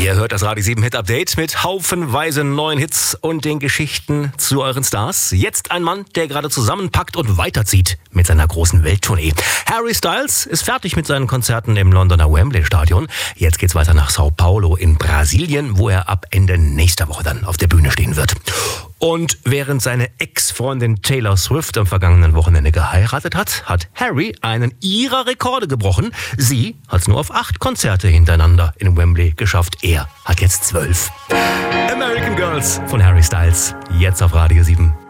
Ihr hört das Radio 7 Hit Update mit haufenweise neuen Hits und den Geschichten zu euren Stars. Jetzt ein Mann, der gerade zusammenpackt und weiterzieht mit seiner großen Welttournee. Harry Styles ist fertig mit seinen Konzerten im Londoner Wembley Stadion. Jetzt geht's weiter nach Sao Paulo in Brasilien, wo er ab Ende nächster Woche dann auf der Bühne stehen wird. Und während seine Ex-Freundin Taylor Swift am vergangenen Wochenende geheiratet hat, hat Harry einen ihrer Rekorde gebrochen. Sie hat es nur auf 8 Konzerte hintereinander in Wembley geschafft. Er hat jetzt 12. American Girls von Harry Styles, jetzt auf Radio 7.